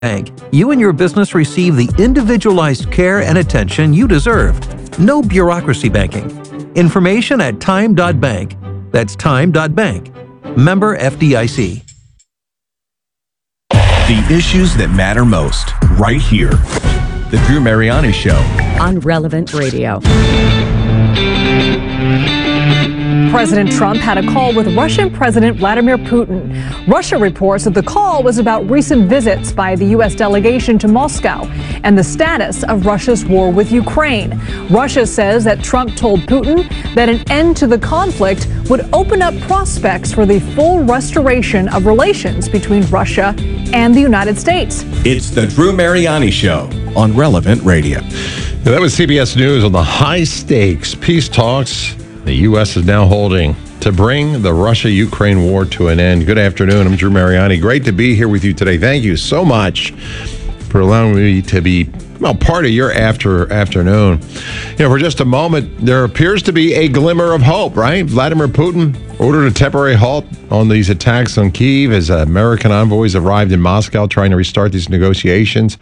Bank, you and your business receive the individualized care and attention you deserve. No bureaucracy banking. Information at time.bank. That's time.bank. Member FDIC. The issues that matter most, right here. The Drew Mariani Show. On Relevant Radio. President Trump had a call with Russian President Vladimir Putin. Russia reports that the call was about recent visits by the U.S. delegation to Moscow and the status of Russia's war with Ukraine. Russia says that Trump told Putin that an end to the conflict would open up prospects for the full restoration of relations between Russia and the United States. It's the Drew Mariani Show on Relevant Radio. That was CBS News on the high-stakes peace talks the U.S. is now holding to bring the Russia-Ukraine war to an end. Good afternoon. I'm Drew Mariani. Great to be here with you today. Thank you so much for allowing me to be part of your afternoon. For just a moment, there appears to be a glimmer of hope, right? Vladimir Putin ordered a temporary halt on these attacks on Kyiv as American envoys arrived in Moscow trying to restart these negotiations.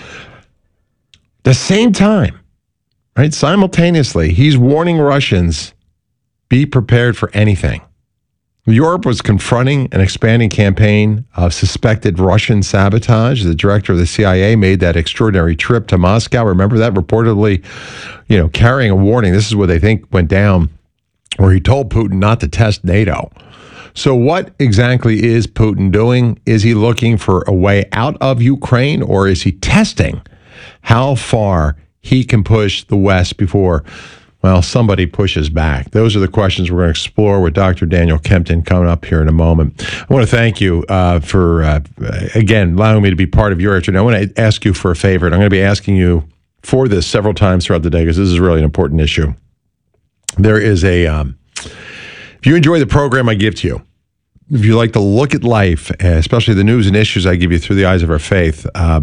The same time, right, simultaneously, he's warning Russians, be prepared for anything. Europe was confronting an expanding campaign of suspected Russian sabotage. The director of the CIA made that extraordinary trip to Moscow. Remember that? Reportedly, carrying a warning. This is what they think went down, where he told Putin not to test NATO. So what exactly is Putin doing? Is he looking for a way out of Ukraine, or is he testing how far he can push the West before somebody pushes back? Those are the questions we're going to explore with Dr. Daniel Kempton coming up here in a moment. I want to thank you for, again, allowing me to be part of your afternoon. I want to ask you for a favor, and I'm going to be asking you for this several times throughout the day because this is really an important issue. There is if you enjoy the program I give to you, if you like to look at life, especially the news and issues I give you through the eyes of our faith,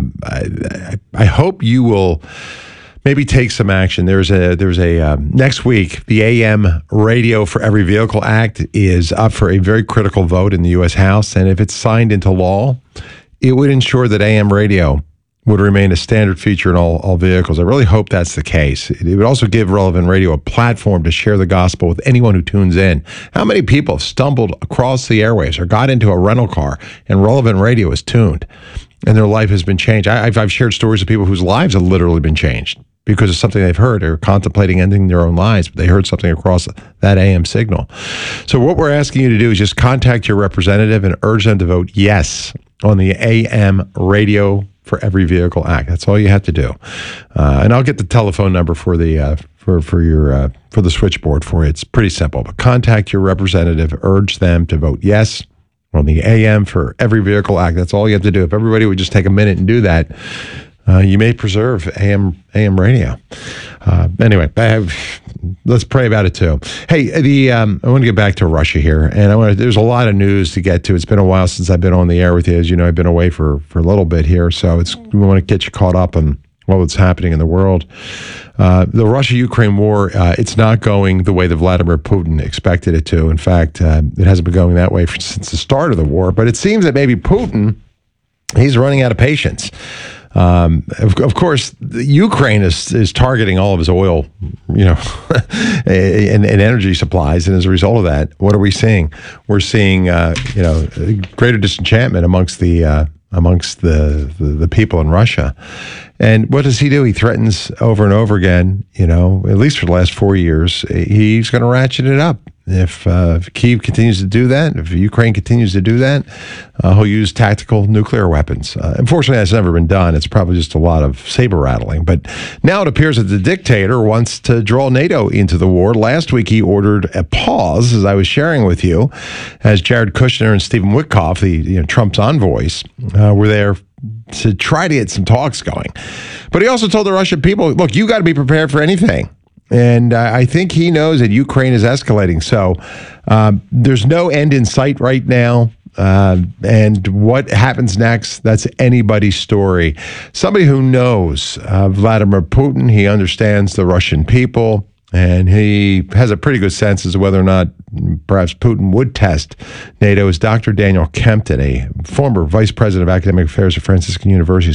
I hope you will maybe take some action. There's a next week, the AM Radio for Every Vehicle Act is up for a very critical vote in the U.S. House. And if it's signed into law, it would ensure that AM radio would remain a standard feature in all vehicles. I really hope that's the case. It would also give Relevant Radio a platform to share the gospel with anyone who tunes in. How many people have stumbled across the airwaves or got into a rental car and Relevant Radio is tuned and their life has been changed? I've shared stories of people whose lives have literally been changed because of something they've heard or contemplating ending their own lives, but they heard something across that AM signal. So what we're asking you to do is just contact your representative and urge them to vote yes on the AM Radio for Every Vehicle Act. That's all you have to do. And I'll get the telephone number for the for the switchboard for you. It's pretty simple. But contact your representative, urge them to vote yes on the AM for Every Vehicle Act. That's all you have to do. If everybody would just take a minute and do that, you may preserve AM radio. Anyway, let's pray about it too. Hey, I want to get back to Russia here, and there's a lot of news to get to. It's been a while since I've been on the air with you. As you know, I've been away for a little bit here, so we want to get you caught up on what's happening in the world. The Russia-Ukraine war, it's not going the way that Vladimir Putin expected it to. In fact, it hasn't been going that way since the start of the war. But it seems that maybe Putin, he's running out of patience. Of course, Ukraine is targeting all of his oil, and energy supplies, and as a result of that, what are we seeing? We're seeing, greater disenchantment amongst the people in Russia. And what does he do? He threatens over and over again, at least for the last 4 years, he's going to ratchet it up. If Kyiv continues to do that, if Ukraine continues to do that, he'll use tactical nuclear weapons. Unfortunately, that's never been done. It's probably just a lot of saber rattling. But now it appears that the dictator wants to draw NATO into the war. Last week, he ordered a pause, as I was sharing with you, as Jared Kushner and Stephen Witkoff, Trump's envoys, were there to try to get some talks going. But he also told the Russian people, look, you got to be prepared for anything. And I think he knows that Ukraine is escalating. So there's no end in sight right now. And what happens next, that's anybody's story. Somebody who knows Vladimir Putin, he understands the Russian people. And he has a pretty good sense as to whether or not perhaps Putin would test NATO. Is Dr. Daniel Kempton, a former vice president of academic affairs at Franciscan University.